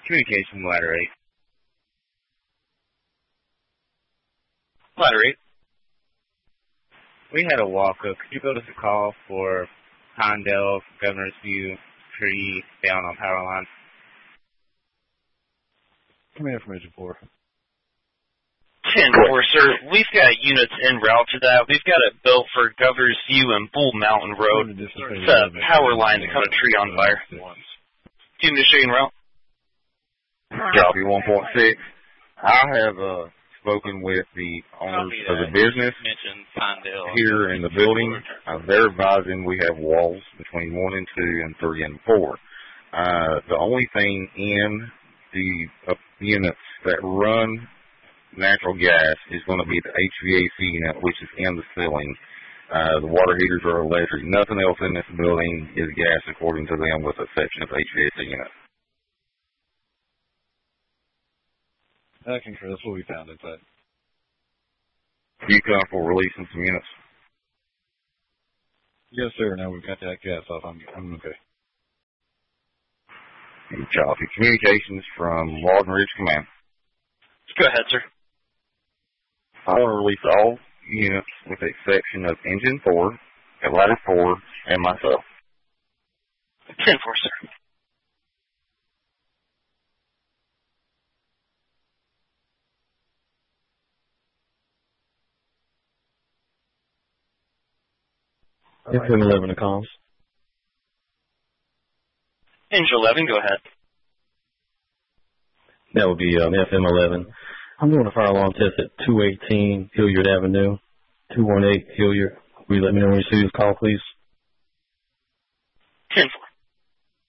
Communication ladder 8. Ladder 8. We had a walk-up. Could you build us a call for Pinedale, Governor's View, tree down on power line? Command information 4. 10-4, sir. We've got units en route to that. We've got it built for Governor's View and Bull Mountain Road. It's a power line that caught a tree on fire. Do you need to show you en route? Copy 1.6. I have spoken with the owners of the business here in the building. They're advising we have walls between 1 and 2 and 3 and 4. The only thing in the units that run natural gas is going to be the HVAC unit, which is in the ceiling. The water heaters are electric. Nothing else in this building is gas, according to them, with the exception of the HVAC unit. I concur. That's what we found inside. You comfortable releasing some units? Yes, sir. Now we've got that gas off. I'm okay. Copy. Communications from Walden Ridge Command. Go ahead, sir. I want to release all units with the exception of Engine 4, Ladder 4, and myself. 10-4, sir. FM 11 to comms. Engine 11, go ahead. That would be FM 11. I'm doing a fire alarm test at 218 Hilliard Avenue, 218 Hilliard. Will you let me know when you see this call, please?